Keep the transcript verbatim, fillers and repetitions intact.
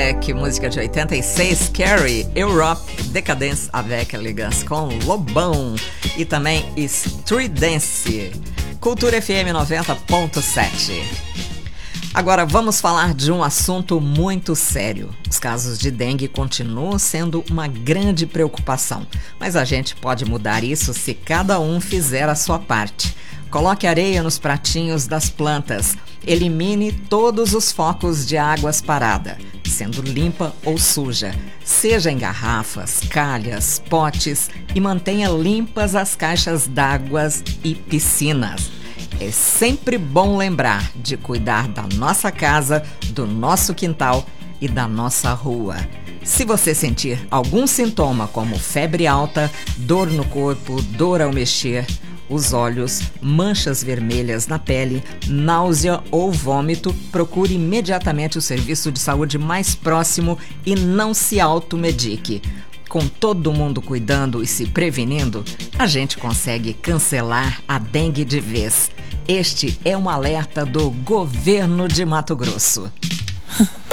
Black, música de oitenta e seis, Carrie, Europe, Decadence avec Elegance com Lobão e também Street Dance, Cultura F M noventa ponto sete. Agora vamos falar de um assunto muito sério. Os casos de dengue continuam sendo uma grande preocupação, mas a gente pode mudar isso se cada um fizer a sua parte. Coloque areia nos pratinhos das plantas. Elimine todos os focos de águas parada, sendo limpa ou suja, seja em garrafas, calhas, potes, e mantenha limpas as caixas d'água e piscinas. É sempre bom lembrar de cuidar da nossa casa, do nosso quintal e da nossa rua. Se você sentir algum sintoma como febre alta, dor no corpo, dor ao mexer, os olhos, manchas vermelhas na pele, náusea ou vômito, procure imediatamente o serviço de saúde mais próximo e não se automedique. Com todo mundo cuidando e se prevenindo, a gente consegue cancelar a dengue de vez. Este é um alerta do Governo de Mato Grosso.